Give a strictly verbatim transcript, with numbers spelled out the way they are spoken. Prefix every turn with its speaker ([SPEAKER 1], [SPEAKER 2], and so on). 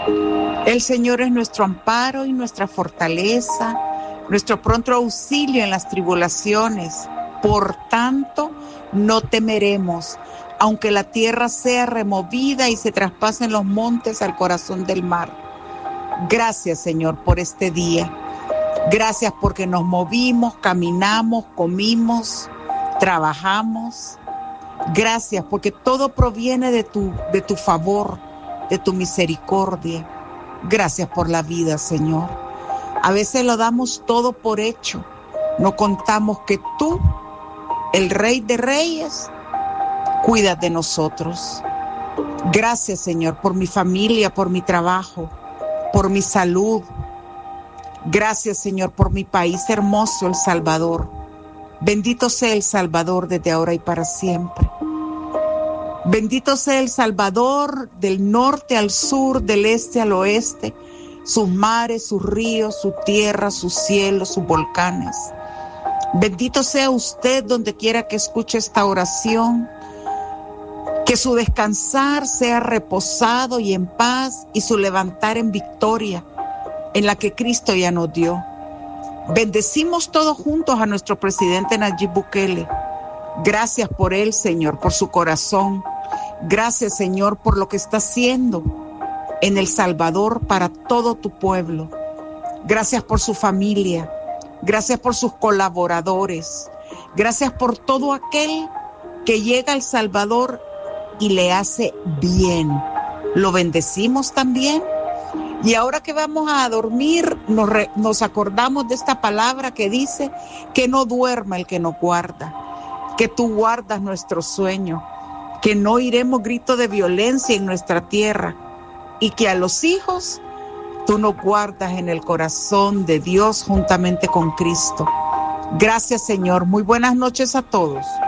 [SPEAKER 1] El Señor es nuestro amparo y nuestra fortaleza, nuestro pronto auxilio en las tribulaciones. Por tanto, no temeremos, aunque la tierra sea removida y se traspasen los montes al corazón del mar. Gracias, Señor, por este día. Gracias porque nos movimos, caminamos, comimos, trabajamos. Gracias porque todo proviene de tu, de tu favor, de tu misericordia. Gracias por la vida, Señor. A veces lo damos todo por hecho. No contamos que tú, el Rey de Reyes, cuidas de nosotros. Gracias, Señor, por mi familia, por mi trabajo, por mi salud. Gracias, Señor, por mi país hermoso, El Salvador. Bendito sea El Salvador desde ahora y para siempre. Bendito sea El Salvador del norte al sur, del este al oeste, sus mares, sus ríos, su tierra, sus cielos, sus volcanes. Bendito sea usted donde quiera que escuche esta oración, que su descansar sea reposado y en paz y su levantar en victoria, en la que Cristo ya nos dio. Bendecimos todos juntos a nuestro presidente Nayib Bukele. Gracias por él, Señor, por su corazón. Gracias, Señor, por lo que está haciendo en El Salvador para todo tu pueblo. Gracias por su familia. Gracias por sus colaboradores. Gracias por todo aquel que llega a El Salvador y le hace bien. Lo bendecimos también. Y ahora que vamos a dormir, nos, re, nos acordamos de esta palabra que dice que no duerma el que no guarda, que tú guardas nuestro sueño, que no oiremos grito de violencia en nuestra tierra y que a los hijos tú nos guardas en el corazón de Dios juntamente con Cristo. Gracias, Señor. Muy buenas noches a todos.